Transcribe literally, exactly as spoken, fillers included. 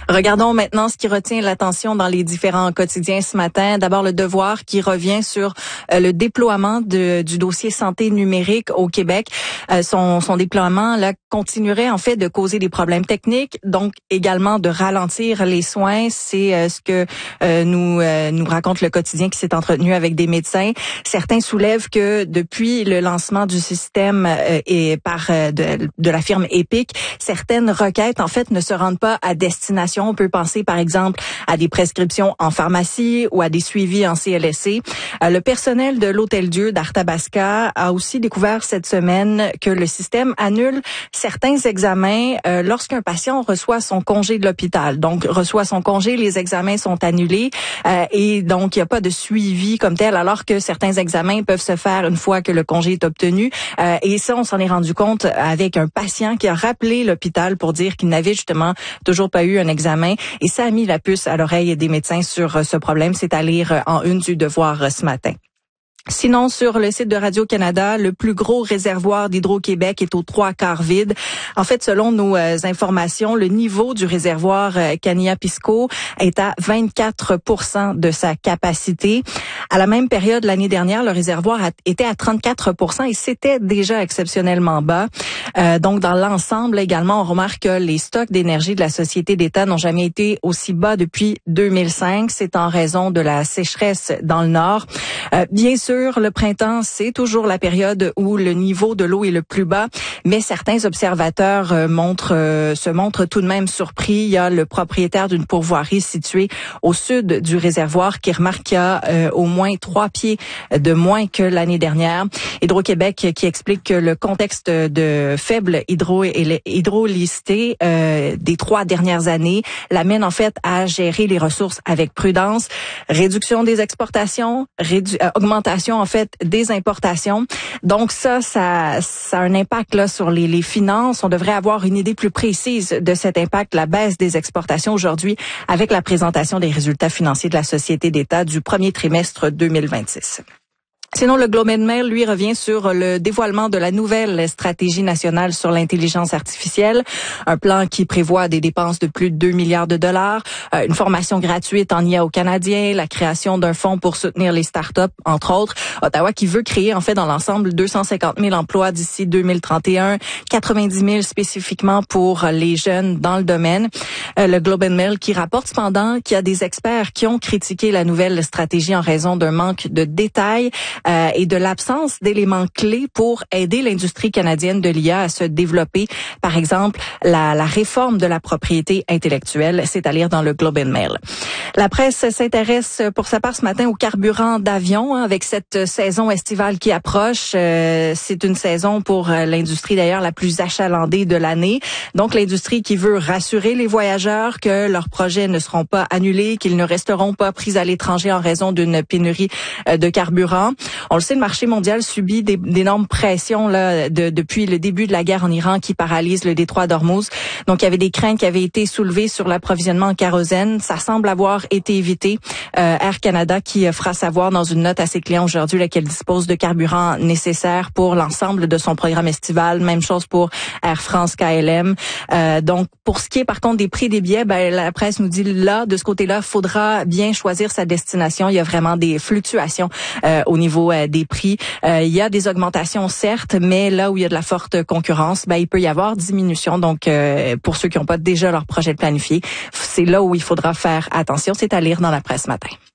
Regardons maintenant ce qui retient l'attention dans les différents quotidiens ce matin. D'abord, le Devoir qui revient sur euh, le déploiement de, du dossier santé numérique au Québec. Euh, son, son déploiement là continuerait en fait de causer des problèmes techniques, donc également de ralentir les soins. C'est euh, ce que euh, nous euh, nous raconte le quotidien qui s'est entretenu avec des médecins. Certains soulèvent que depuis le lancement du système euh, et par euh, de, de la firme Epic, certaines requêtes en fait ne se rendent pas à destination. On peut penser par exemple à des prescriptions en pharmacie ou à des suivis en C L S C. Euh, le personnel de l'Hôtel-Dieu d'Arthabasca a aussi découvert cette semaine que le système annule certains examens euh, lorsqu'un patient reçoit son congé de l'hôpital. Donc, reçoit son congé, les examens sont annulés euh, et donc il n'y a pas de suivi comme tel, alors que certains examens peuvent se faire une fois que le congé est obtenu. Euh, et ça, on s'en est rendu compte avec un patient qui a rappelé l'hôpital pour dire qu'il n'avait justement toujours pas eu un examen. Et ça a mis la puce à l'oreille des médecins sur ce problème. C'est à lire en une du Devoir ce matin. Sinon, sur le site de Radio-Canada, le plus gros réservoir d'Hydro-Québec est aux trois quarts vide. En fait, selon nos euh, informations, le niveau du réservoir euh, Kaniapisco est à vingt-quatre pour cent de sa capacité. À la même période l'année dernière, le réservoir a, était à trente-quatre pour cent et c'était déjà exceptionnellement bas. Euh, donc, dans l'ensemble également, on remarque que les stocks d'énergie de la Société d'État n'ont jamais été aussi bas depuis deux mille cinq. C'est en raison de la sécheresse dans le nord. Euh, bien sûr, le printemps, c'est toujours la période où le niveau de l'eau est le plus bas, mais certains observateurs euh, montrent, euh, se montrent tout de même surpris. Il y a le propriétaire d'une pourvoirie située au sud du réservoir qui remarque qu'il y a euh, au moins trois pieds de moins que l'année dernière. Hydro-Québec qui explique que le contexte de faible hydro hydrolicité euh, des trois dernières années l'amène en fait à gérer les ressources avec prudence, réduction des exportations, rédu- euh, augmentation en fait des importations. Donc ça, ça, ça a un impact là sur les, les finances. On devrait avoir une idée plus précise de cet impact, la baisse des exportations aujourd'hui, avec la présentation des résultats financiers de la Société d'État du premier trimestre deux mille vingt-six. Sinon, le Globe and Mail, lui, revient sur le dévoilement de la nouvelle stratégie nationale sur l'intelligence artificielle, un plan qui prévoit des dépenses de plus de deux milliards de dollars, euh, une formation gratuite en I A aux Canadiens, la création d'un fonds pour soutenir les startups, entre autres. Ottawa qui veut créer, en fait, dans l'ensemble, deux cent cinquante mille emplois d'ici deux mille trente et un, quatre-vingt-dix mille spécifiquement pour les jeunes dans le domaine. Euh, le Globe and Mail qui rapporte cependant qu'il y a des experts qui ont critiqué la nouvelle stratégie en raison d'un manque de détails Euh, et de l'absence d'éléments clés pour aider l'industrie canadienne de l'I A à se développer. Par exemple, la, la réforme de la propriété intellectuelle, c'est à lire dans le Globe and Mail. La presse s'intéresse pour sa part ce matin au carburant d'avion, hein, avec cette saison estivale qui approche. Euh, c'est une saison pour l'industrie d'ailleurs la plus achalandée de l'année. Donc l'industrie qui veut rassurer les voyageurs que leurs projets ne seront pas annulés, qu'ils ne resteront pas pris à l'étranger en raison d'une pénurie euh, de carburant. On le sait, le marché mondial subit des, d'énormes pressions là, de, depuis le début de la guerre en Iran qui paralyse le détroit d'Ormuz. Donc, il y avait des craintes qui avaient été soulevées sur l'approvisionnement en kérosène. Ça semble avoir été évité. Euh, Air Canada qui fera savoir dans une note à ses clients aujourd'hui là, qu'elle dispose de carburant nécessaire pour l'ensemble de son programme estival. Même chose pour Air France K L M. Euh, donc, pour ce qui est par contre des prix des billets, ben, la presse nous dit là, de ce côté-là, faudra bien choisir sa destination. Il y a vraiment des fluctuations euh, au niveau euh, des prix. Euh, il y a des augmentations certes, mais là où il y a de la forte concurrence, ben, il peut y avoir diminution. Donc, euh, pour ceux qui n'ont pas déjà leur projet planifié, c'est là où il faudra faire attention. C'est à lire dans la presse ce matin.